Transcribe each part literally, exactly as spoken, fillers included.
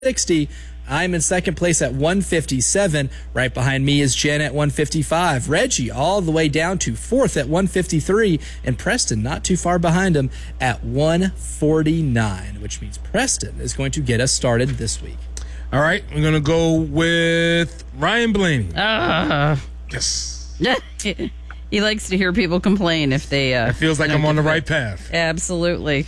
sixty. I'm in second place at one fifty-seven. Right behind me is Jen at one fifty-five. Reggie all the way down to fourth at one fifty-three. And Preston not too far behind him at one forty-nine, which means Preston is going to get us started this week. All right, we're going to go with Ryan Blaney. Uh, yes. He likes to hear people complain if they... Uh, it feels like I'm on the right path. Absolutely.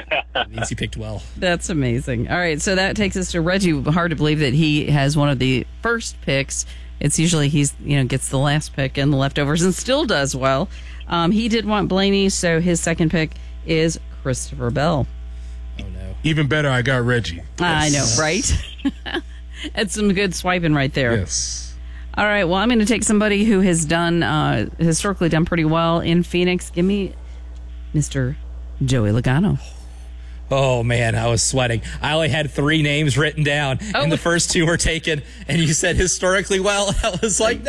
It means he picked well. That's amazing. All right, so that takes us to Reggie. Hard to believe that he has one of the first picks. It's usually he's you know gets the last pick and the leftovers and still does well. Um, he did want Blaney, so his second pick is Christopher Bell. Oh, no. Even better, I got Reggie. I know, right? That's some good swiping right there. Yes. All right, well, I'm going to take somebody who has done, uh, historically done pretty well in Phoenix. Give me Mister Joey Logano. Oh, man, I was sweating. I only had three names written down, oh. and the first two were taken, and you said historically well. I was like,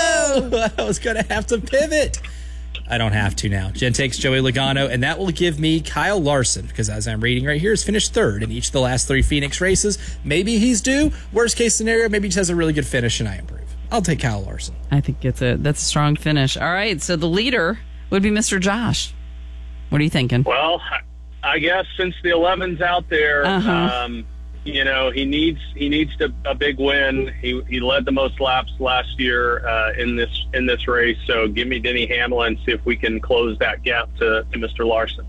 no, I was going to have to pivot. I don't have to now. Jen takes Joey Logano, and that will give me Kyle Larson, because as I'm reading right here, he's finished third in each of the last three Phoenix races. Maybe he's due. Worst case scenario, maybe he just has a really good finish, and I improve. I'll take Kyle Larson. I think it's a that's a strong finish. All right, so the leader would be Mister Josh. What are you thinking? Well, I guess since the eleven's out there, uh-huh. um, you know, he needs he needs to, a big win. He he led the most laps last year uh, in this in this race. So give me Denny Hamlin. See if we can close that gap to, to Mister Larson.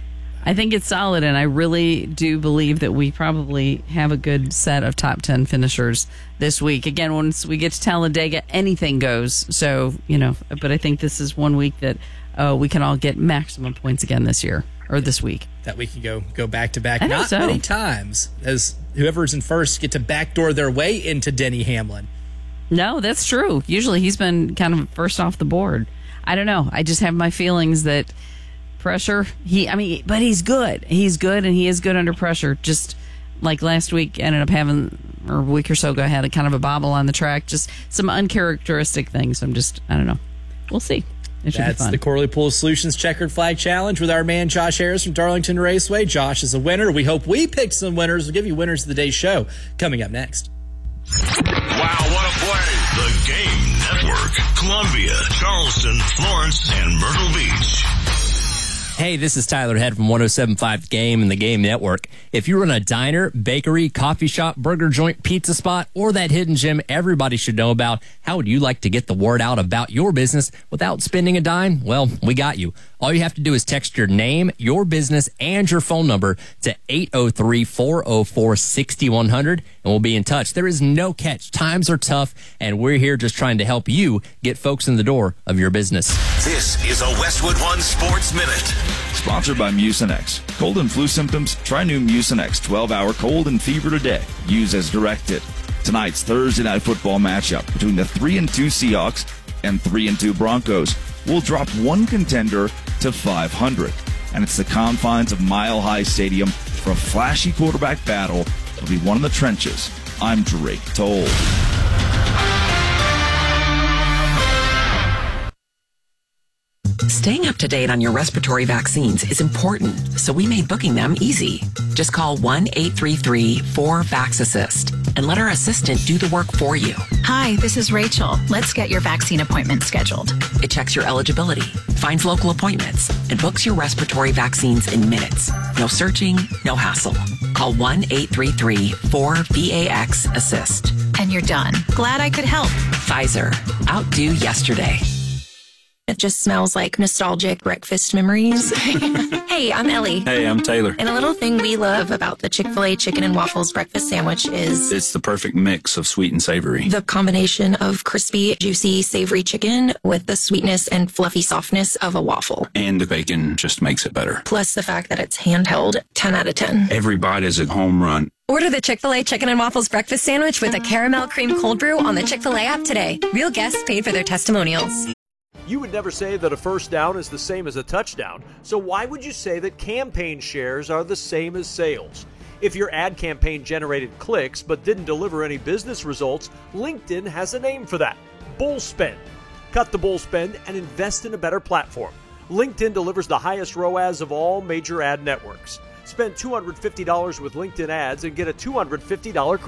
I think it's solid, and I really do believe that we probably have a good set of top ten finishers this week. Again, once we get to Talladega, anything goes. So, you know, but I think this is one week that uh, we can all get maximum points again this year, or this week. That we can go go back to back. I think Not so. many times as whoever's in first get to backdoor their way into Denny Hamlin. No, that's true. Usually he's been kind of first off the board. I don't know. I just have my feelings that pressure, he, I mean, but he's good. He's good, and he is good under pressure. Just like last week, ended up having, or a week or so ago, had a kind of a bobble on the track. Just some uncharacteristic things. I'm just, I don't know. We'll see. It should That's be fun. the Corley Pool Solutions Checkered Flag Challenge with our man Josh Harris from Darlington Raceway. Josh is a winner. We hope we pick some winners. We'll give you winners of the day's show coming up next. Wow, what a play! The Game Network. Columbia, Charleston, Florence, and Myrtle Beach. Hey, this is Tyler Head from one oh seven point five Game and the Game Network. If you run a diner, bakery, coffee shop, burger joint, pizza spot, or that hidden gem everybody should know about, how would you like to get the word out about your business without spending a dime? Well, we got you. All you have to do is text your name, your business, and your phone number to eight oh three, four oh four, six one zero zero, and we'll be in touch. There is no catch. Times are tough, and we're here just trying to help you get folks in the door of your business. This is a Westwood One Sports Minute. Sponsored by Mucinex. Cold and flu symptoms? Try new Mucinex twelve hour cold and fever today. Use as directed. Tonight's Thursday night football matchup between the three and two Seahawks and three and two Broncos will drop one contender to five hundred. And it's the confines of Mile High Stadium for a flashy quarterback battle. It'll be one in the trenches. I'm Drake Toll. Staying up to date on your respiratory vaccines is important, so we made booking them easy. Just call one eight three three, four, VAX assist and let our assistant do the work for you. Hi, this is Rachel. Let's get your vaccine appointment scheduled. It checks your eligibility, finds local appointments, and books your respiratory vaccines in minutes. No searching, no hassle. Call one eight three three, four, VAX assist. And you're done. Glad I could help. Pfizer. Outdo yesterday. It just smells like nostalgic breakfast memories. Hey, I'm Ellie. Hey, I'm Taylor. And a little thing we love about the Chick-fil-A chicken and waffles breakfast sandwich is it's the perfect mix of sweet and savory. The combination of crispy, juicy, savory chicken with the sweetness and fluffy softness of a waffle. And the bacon just makes it better. Plus the fact that it's handheld, ten out of ten. Every bite is a home run. Order the Chick-fil-A Chicken and Waffles breakfast sandwich with a caramel cream cold brew on the Chick-fil-A app today. Real guests paid for their testimonials. You would never say that a first down is the same as a touchdown, so why would you say that campaign shares are the same as sales? If your ad campaign generated clicks but didn't deliver any business results, LinkedIn has a name for that: bull spend. Cut the bull spend and invest in a better platform. LinkedIn delivers the highest R O A S of all major ad networks. Spend two hundred fifty dollars with LinkedIn ads and get a two hundred fifty dollars